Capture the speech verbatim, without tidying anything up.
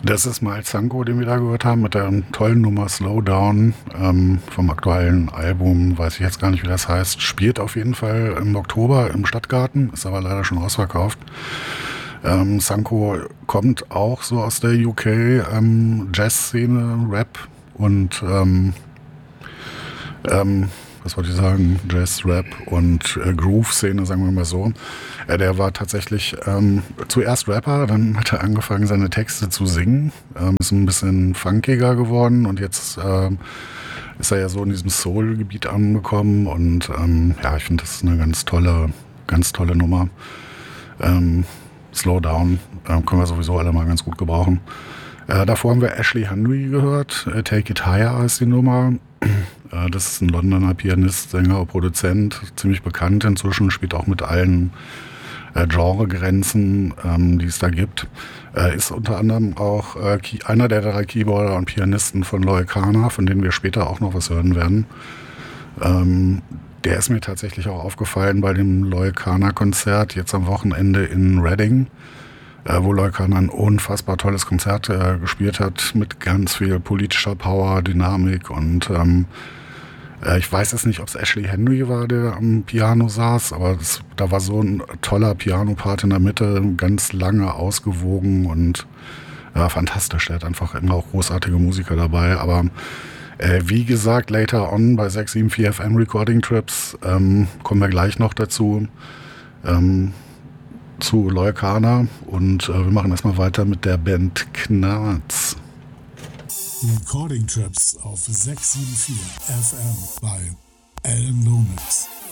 Das ist mal Zanko, den wir da gehört haben, mit der tollen Nummer Slow Down ähm, vom aktuellen Album. Weiß ich jetzt gar nicht, wie das heißt. Spielt auf jeden Fall im Oktober im Stadtgarten, ist aber leider schon ausverkauft. Ähm, Zanko kommt auch so aus der U K ähm, Jazz-Szene, Rap und ähm, ähm, was wollte ich sagen, Jazz, Rap und äh, Groove-Szene, sagen wir mal so. Äh, der war tatsächlich ähm, zuerst Rapper, dann hat er angefangen, seine Texte zu singen. Ähm, ist ein bisschen funkiger geworden und jetzt ähm, ist er ja so in diesem Soul-Gebiet angekommen und ähm, ja, ich finde, das ist eine ganz tolle, ganz tolle Nummer. Ähm, Slow Down äh, können wir sowieso alle mal ganz gut gebrauchen. Äh, davor haben wir Ashley Henry gehört. Äh, Take It Higher heißt die Nummer. Äh, das ist ein Londoner Pianist, Sänger, Produzent, ziemlich bekannt inzwischen, spielt auch mit allen äh, Genregrenzen, ähm, die es da gibt. Äh, ist unter anderem auch äh, Key- einer der drei Keyboarder und Pianisten von Loy Kana, von denen wir später auch noch was hören werden. Ähm, der ist mir tatsächlich auch aufgefallen bei dem Loy Kana Konzert jetzt am Wochenende in Reading, äh, wo Loy Kana ein unfassbar tolles Konzert äh, gespielt hat mit ganz viel politischer Power, Dynamik und ähm, äh, ich weiß jetzt nicht, ob es Ashley Henry war, der am Piano saß, aber das, da war so ein toller Piano-Part in der Mitte, ganz lange, ausgewogen und ja, fantastisch. Der hat einfach immer auch großartige Musiker dabei, aber äh, wie gesagt, later on bei sechs sieben vier F M Recording Trips ähm, kommen wir gleich noch dazu. Ähm, zu Loy Kana und äh, wir machen erstmal weiter mit der Band Knarz. Recording Trips auf sechs sieben vier F M bei Alan Lomax.